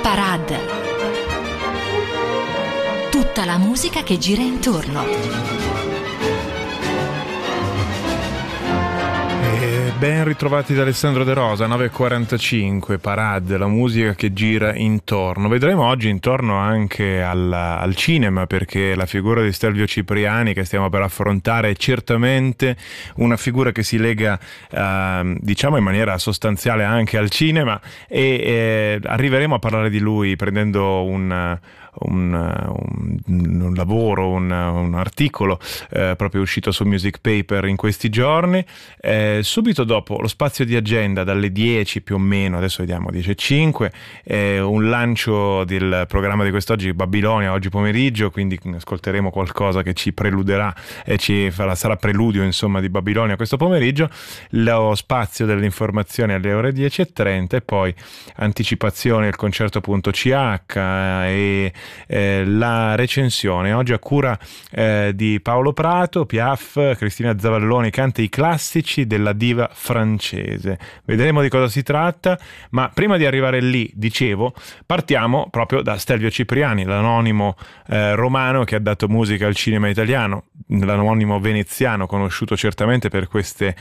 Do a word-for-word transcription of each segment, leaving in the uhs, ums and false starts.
Parade. Tutta la musica che gira intorno. E ben ritrovati da Alessandro De Rosa, nove e quarantacinque, Parade, la musica che gira intorno. Vedremo oggi intorno anche al, al cinema, perché la figura di Stelvio Cipriani che stiamo per affrontare è certamente una figura che si lega eh, diciamo in maniera sostanziale anche al cinema, e eh, arriveremo a parlare di lui prendendo un Un, un, un lavoro, un, un articolo eh, proprio uscito su Music Paper in questi giorni. Eh, subito dopo lo spazio di agenda dalle dieci più o meno, adesso vediamo dieci e cinque, eh, un lancio del programma di quest'oggi, Babilonia, oggi pomeriggio, quindi ascolteremo qualcosa che ci preluderà e ci farà, sarà preludio insomma di Babilonia questo pomeriggio. Lo spazio dell'informazione alle ore dieci e trenta e poi anticipazione il concerto appunto C H e Eh, la recensione oggi a cura eh, di Paolo Prato. Piaf, Cristina Zavalloni canta i classici della diva francese. Vedremo di cosa si tratta, ma prima di arrivare lì, dicevo, partiamo proprio da Stelvio Cipriani, l'anonimo eh, romano che ha dato musica al cinema italiano, l'anonimo veneziano conosciuto certamente per queste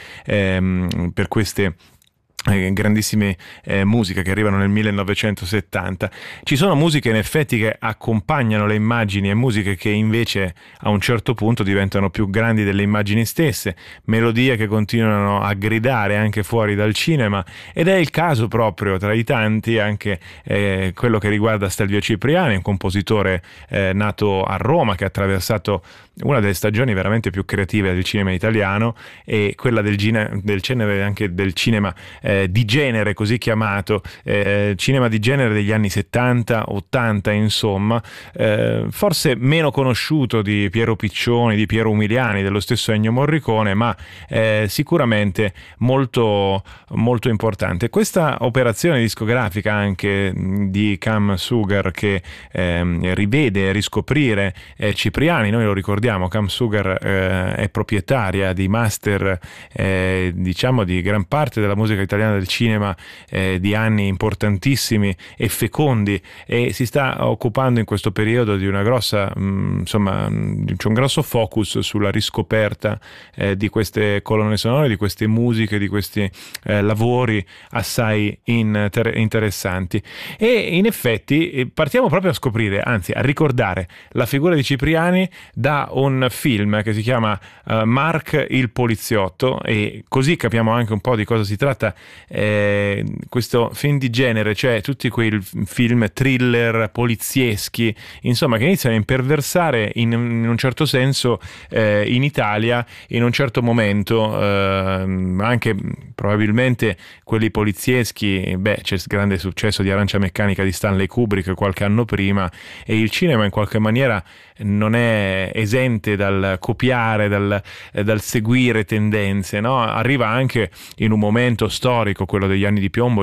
ehm, per queste Eh, grandissime eh, musiche che arrivano nel millenovecentosettanta. Ci sono musiche in effetti che accompagnano le immagini e musiche che invece a un certo punto diventano più grandi delle immagini stesse, melodie che continuano a gridare anche fuori dal cinema, ed è il caso proprio tra i tanti anche eh, quello che riguarda Stelvio Cipriani, un compositore eh, nato a Roma che ha attraversato una delle stagioni veramente più creative del cinema italiano, e quella del, gine- del genere anche del cinema eh, di genere così chiamato, eh, cinema di genere degli anni settanta ottanta insomma, eh, forse meno conosciuto di Piero Piccioni, di Piero Umiliani, dello stesso Ennio Morricone, ma eh, sicuramente molto, molto importante. Questa operazione discografica anche di Cam Sugar che eh, rivede riscoprire eh, Cipriani, noi lo ricordiamo, Cam Sugar eh, è proprietaria di master eh, diciamo di gran parte della musica italiana del cinema eh, di anni importantissimi e fecondi, e si sta occupando in questo periodo di una grossa mh, insomma c'è un grosso focus sulla riscoperta eh, di queste colonne sonore, di queste musiche, di questi eh, lavori assai inter- interessanti. E in effetti partiamo proprio a scoprire, anzi a ricordare la figura di Cipriani da un film che si chiama uh, Mark il poliziotto, e così capiamo anche un po' di cosa si tratta. Eh, questo film di genere, cioè tutti quei film thriller polizieschi insomma che iniziano a imperversare in, in un certo senso eh, in Italia in un certo momento, eh, anche probabilmente quelli polizieschi, beh, c'è il grande successo di Arancia Meccanica di Stanley Kubrick qualche anno prima, e il cinema in qualche maniera non è esente dal copiare, dal, eh, dal seguire tendenze, no? Arriva anche in un momento storico, quello degli anni di piombo,